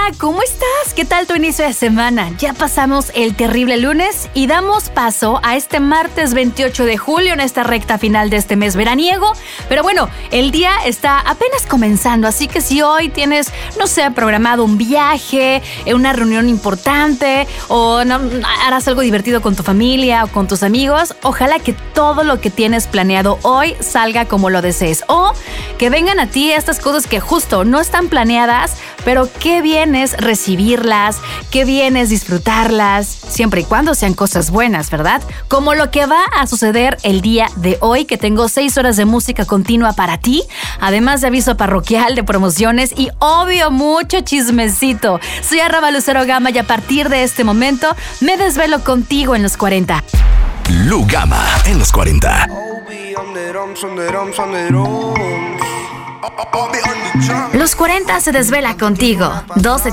¿cómo estás? ¿Qué tal tu inicio de semana? Ya pasamos el terrible lunes y damos paso a este martes 28 de julio en esta recta final de este mes veraniego. Pero bueno, el día está apenas comenzando, así que si hoy tienes, no sé, programado un viaje, una reunión importante o harás algo divertido con tu familia o con tus amigos, ojalá que todo lo que tienes planeado hoy salga como lo desees o que vengan a ti estas cosas que justo no están planeadas, pero qué bien es recibirlas, qué bien es disfrutarlas, siempre y cuando sean cosas buenas, ¿verdad? Como lo que va a suceder el día de hoy, que tengo 6 horas de música continua para ti, además de aviso parroquial, de promociones y obvio mucho chismecito. Soy @Lucero Gama y a partir de este momento me desvelo contigo en los 40. Lu Gama en los 40. Los 40 se desvela contigo. 12